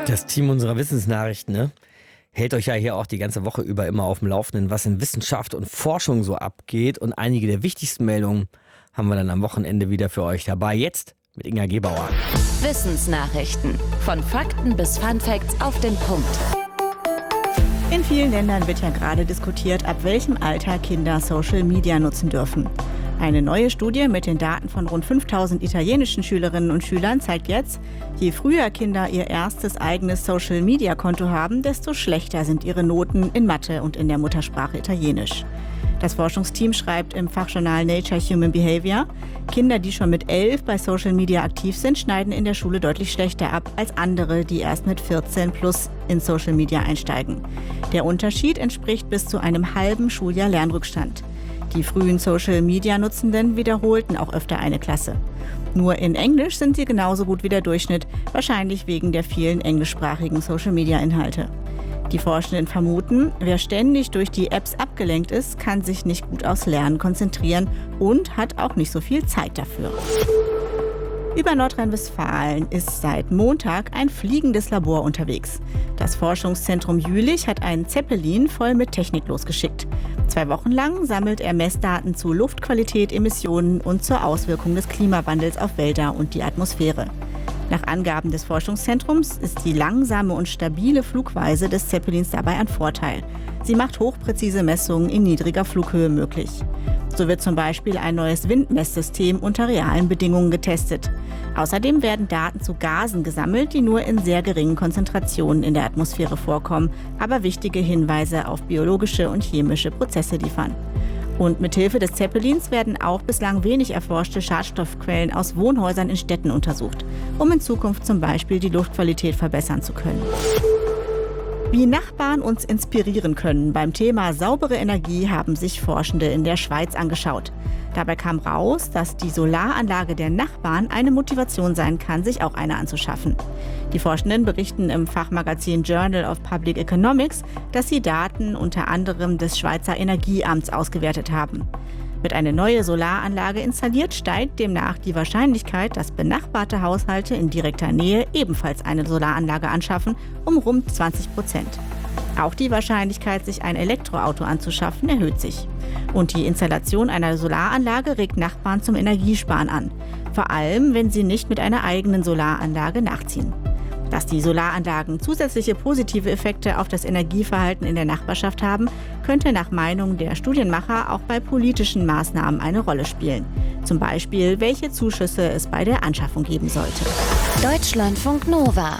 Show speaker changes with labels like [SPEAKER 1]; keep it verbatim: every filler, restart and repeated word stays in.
[SPEAKER 1] Das Team unserer Wissensnachrichten, ne, hält euch ja hier auch die ganze Woche über immer auf dem Laufenden, was in Wissenschaft und Forschung so abgeht. Und einige der wichtigsten Meldungen haben wir dann am Wochenende wieder für euch dabei. Jetzt mit Inga Gebauer.
[SPEAKER 2] Wissensnachrichten. Von Fakten bis Funfacts auf den Punkt.
[SPEAKER 3] In vielen Ländern wird ja gerade diskutiert, ab welchem Alter Kinder Social Media nutzen dürfen. Eine neue Studie mit den Daten von rund fünftausend italienischen Schülerinnen und Schülern zeigt jetzt, je früher Kinder ihr erstes eigenes Social-Media-Konto haben, desto schlechter sind ihre Noten in Mathe und in der Muttersprache Italienisch. Das Forschungsteam schreibt im Fachjournal Nature Human Behavior, Kinder, die schon mit elf bei Social Media aktiv sind, schneiden in der Schule deutlich schlechter ab als andere, die erst mit vierzehn plus in Social Media einsteigen. Der Unterschied entspricht bis zu einem halben Schuljahr Lernrückstand. Die frühen Social-Media-Nutzenden wiederholten auch öfter eine Klasse. Nur in Englisch sind sie genauso gut wie der Durchschnitt, wahrscheinlich wegen der vielen englischsprachigen Social-Media-Inhalte. Die Forschenden vermuten, wer ständig durch die Apps abgelenkt ist, kann sich nicht gut aufs Lernen konzentrieren und hat auch nicht so viel Zeit dafür. Über Nordrhein-Westfalen ist seit Montag ein fliegendes Labor unterwegs. Das Forschungszentrum Jülich hat einen Zeppelin voll mit Technik losgeschickt. Zwei Wochen lang sammelt er Messdaten zu Luftqualität, Emissionen und zur Auswirkung des Klimawandels auf Wälder und die Atmosphäre. Nach Angaben des Forschungszentrums ist die langsame und stabile Flugweise des Zeppelins dabei ein Vorteil. Sie macht hochpräzise Messungen in niedriger Flughöhe möglich. So wird zum Beispiel ein neues Windmesssystem unter realen Bedingungen getestet. Außerdem werden Daten zu Gasen gesammelt, die nur in sehr geringen Konzentrationen in der Atmosphäre vorkommen, aber wichtige Hinweise auf biologische und chemische Prozesse liefern. Und mithilfe des Zeppelins werden auch bislang wenig erforschte Schadstoffquellen aus Wohnhäusern in Städten untersucht, um in Zukunft zum Beispiel die Luftqualität verbessern zu können. Wie Nachbarn uns inspirieren können beim Thema saubere Energie, haben sich Forschende in der Schweiz angeschaut. Dabei kam raus, dass die Solaranlage der Nachbarn eine Motivation sein kann, sich auch eine anzuschaffen. Die Forschenden berichten im Fachmagazin Journal of Public Economics, dass sie Daten unter anderem des Schweizer Energieamts ausgewertet haben. Wird eine neue Solaranlage installiert, steigt demnach die Wahrscheinlichkeit, dass benachbarte Haushalte in direkter Nähe ebenfalls eine Solaranlage anschaffen, um rund zwanzig Prozent. Auch die Wahrscheinlichkeit, sich ein Elektroauto anzuschaffen, erhöht sich. Und die Installation einer Solaranlage regt Nachbarn zum Energiesparen an. Vor allem, wenn sie nicht mit einer eigenen Solaranlage nachziehen. Dass die Solaranlagen zusätzliche positive Effekte auf das Energieverhalten in der Nachbarschaft haben, könnte nach Meinung der Studienmacher auch bei politischen Maßnahmen eine Rolle spielen. Zum Beispiel, welche Zuschüsse es bei der Anschaffung geben sollte.
[SPEAKER 2] Deutschlandfunk Nova.